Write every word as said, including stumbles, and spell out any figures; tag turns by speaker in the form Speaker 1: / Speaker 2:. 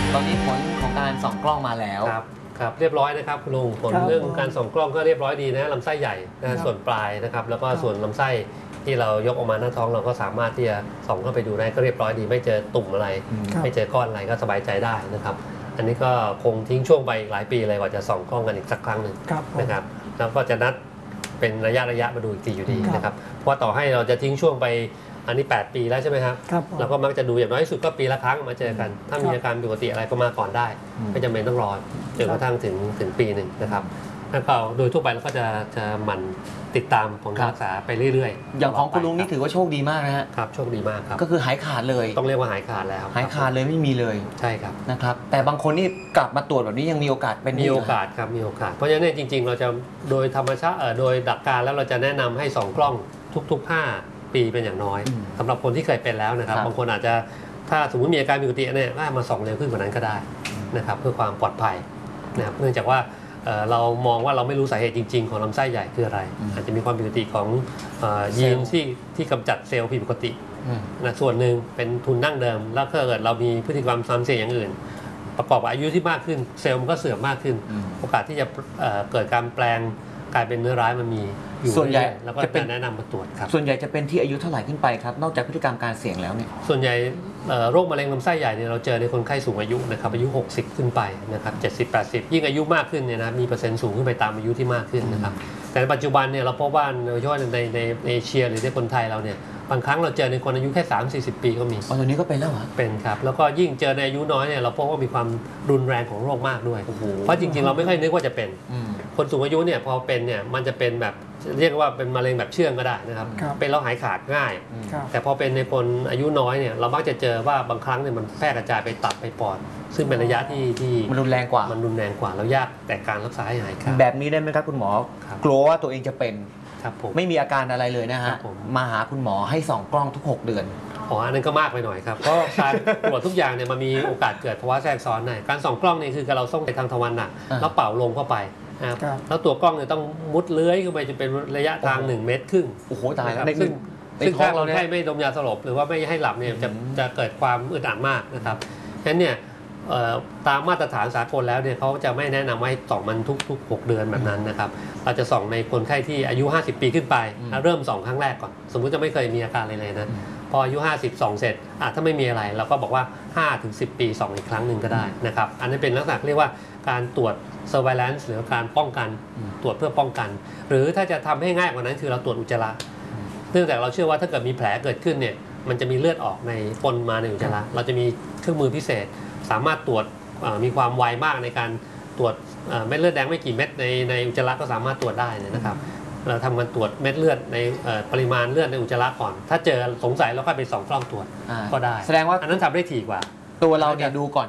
Speaker 1: ตอนนี้ผลของการส่องกล้องมาแล้ว
Speaker 2: ครับครับเรียบร้อยนะครับคุณลุงผลเรื่องการส่องกล้องก็เรียบร้อยดีนะลำไส้ใหญ่นะส่วนปลายนะครับแล้วก็ส่วนลำไส้ที่เรายกออกมาหน้าท้องเราก็สามารถที่จะส่องเข้าไปดูได้ก็เรียบร้อยดีไม่เจอตุ่มอะไรไม่เจอก้อนอะไรก็สบายใจได้นะครับอันนี้ก็คงทิ้งช่วงไปอีกหลายปีเลยกว่าจะส่องกล้องกันอีกสักครั้งหนึ่งนะครับแล้วก็จะนัดเป็นระยะระยะมาดูอีกทีอยู่ดีนะครับเพราะต่อให้เราจะทิ้งช่วงไปอันนี้แปดปีแล้วใช่ไหมครับเราก็มักจะดูอย่างน้อยที่สุดก็ปีละครั้งมาเจอกันถ้ามีอาการผิดปกติอะไรก็มาก่อนได้ไม่จำเป็นต้องรอจนกระทั่งถึงถึงปีหนึ่งนะครับแล้วก็โดยทั่วไปเราก็จะจะหมั่นติดตามผลการรักษาไปเรื่อย
Speaker 1: ๆอย่างของคุณลุงนี่ถือว่าโชคดีมากนะฮะ
Speaker 2: ครับโชคดีมากครับ
Speaker 1: ก็คือหายขาดเลย
Speaker 2: ต้องเรียกว่าหายขาดแล้ว
Speaker 1: หายขาดเลยไม่มีเลย
Speaker 2: ใช่ครับ
Speaker 1: นะครับแต่บางคนนี่กลับมาตรวจแบบนี้ยังมีโอกาสเป็น
Speaker 2: มีโอกาสครับมีโอกาสเพราะฉะนั้นจริงๆเราจะโดยธรรมชาติโดยหลักการแล้วเราจะแนะนำให้ส่องกล้องทุกๆห้าปีเป็นอย่างน้อยสำหรับคนที่เคยเป็นแล้วนะครับบางคนอาจจะถ้าสมมติมีอาการผิดปกติเนี่ยก็มาส่องเร็วขึ้นกว่านั้นก็ได้นะครับเพื่อความปลอดภัยนะครับเนื่องจากว่าเรามองว่าเราไม่รู้สาเหตุจริงๆของลำไส้ใหญ่คืออะไรอาจจะมีความผิดปกติของยีนที่ที่กำจัดเซลล์ผิดปกตินะส่วนหนึ่งเป็นทุนดั้งเดิมแล้วถ้าเกิดเรามีพฤติกรรมความเสี่ยงอย่างอื่นประกอบกับอายุที่มากขึ้นเซลล์มันก็เสื่อมมากขึ้นโอกาสที่จะเกิดการแปลงกลายเป็นเนื้อร้ายมันมี
Speaker 1: ส่วนใหญ่
Speaker 2: แล้วก็จะเป็นแนะนำมาตรวจครับ
Speaker 1: ส่วนใหญ่จะเป็นที่อายุเท่าไหร่ขึ้นไปครับนอกจากพฤติกรรมการเสี่ยงแล้วเนี่ย
Speaker 2: ส่วนใหญ่โรคมะเร็งลำไส้ใหญ่เนี่ยเราเจอในคนไข้สูงอายุนะครับอายุหกสิบขึ้นไปนะครับเจ็ดสิบ แปดสิบยิ่งอายุมากขึ้นเนี่ยนะมีเปอร์เซ็นต์สูงขึ้นไปตามอายุที่มากขึ้นนะครับแต่ในปัจจุบันเนี่ยเราพบว่าโดยเฉพาะในในเอเชียหรือในคนไทยเราเนี่ยบางครั้งเราเจอในคนอายุแค่สามสี่สิบปีก็มี
Speaker 1: อ๋อตัวนี้ก็เป็นแล้วเหรอ
Speaker 2: เป็นครับแล้วก็ยิ่งเจอในอายุน้อยเนี่ยเราพบว่ามีความรุนแรงของโรคมากด้วยเพราะจริงๆเราไม่ค่อยนึกว่าจะเป็นคนสูงอายุเนี่ยพอเป็นเนี่ยมันจะเป็นแบบเรียกว่าเป็นมะเร็งแบบเชื่องก็ได้นะครับเป็นแล้วหายขาดง่ายแต่พอเป็นในคนอายุน้อยเนี่ยเรามักจะเจอว่าบางครั้งเนี่ยมันแพร่กระจายไปตับไปปอดซึ่งเป็นระยะที่ที่
Speaker 1: มันรุนแรงกว่า
Speaker 2: มันรุนแรงกว่าแล้วยากแต่การรักษาให้หายขาด
Speaker 1: แบบนี้ได้ไหมครับคุณหมอกลัวว่าตัวเองจะเป็น
Speaker 2: ครับผม
Speaker 1: ไม่มีอาการอะไรเลยนะฮะมาหาคุณหมอให้ส่องกล้องทุกหกเดือน
Speaker 2: อ๋ออันนั้นก็มากไปหน่อยครับเพราะการตรวจทุกอย่างเนี่ยมันมีโอกาสเกิดภาวะแทรกซ้อนได้การส่องกล้องนี่คือเราส่องไปทางทวารหนักแล้วเป่าลมเข้าไปนะครับแล้วตัวกล้องเนี่ยต้องมุดเลื้อยเข้าไปจะเป็นระยะทางหนึ่งเมตรครึ่ง
Speaker 1: โอ้โหตายแล้ว
Speaker 2: ซึ่งซึ่งถ้าคนไข้ไม่ดมยาสลบหรือว่าไม่ให้หลับเนี่ยจะจะเกิดความอึดอัดมากนะครับฉะนั้นเนี่ยตามมาตรฐานสากลแล้วเนี่ยเขาจะไม่แนะนำให้ส่องมันทุกๆหกเดือนแบบนั้นนะครับเราจะส่องในคนไข้ที่อายุห้าสิบปีขึ้นไปเริ่มส่องครั้งแรกก่อนสมมุติจะไม่เคยมีอาการอะไรเลยนะพออายุห้าสิบส่องเสร็จถ้าไม่มีอะไรเราก็บอกว่า ห้าถึงสิบ ปีส่องอีกครั้งหนึ่งก็ได้นะครับอันนี้เป็นลักษณะเรียกว่าการตรวจ surveillance หรือการป้องกันตรวจเพื่อป้องกันหรือถ้าจะทำให้ง่ายกว่านั้นคือเราตรวจอุจจาระเนื่องจากเราเชื่อว่าถ้าเกิดมีแผลเกิดขึ้นเนี่ยมันจะมีเลือดออกในปนมาในอุจจาระเราจะมีเครื่องมือพิเศษสามารถตรวจมีความไวมากในการตรวจเม็ดเลือดแดงไม่กี่เม็ดในในอุจจาระก็สามารถตรวจได้นะครับเราทำการตรวจเม็ดเลือดในปริมาณเลือดในอุจจาระก่อนถ้าเจอสงสัยเราก็ไปส่องกล้องตรวจก็ได้
Speaker 1: แสดงว่า
Speaker 2: อันนั้นทำได้ถี่กว่า
Speaker 1: ตัวเราเนี่ยดูก่อน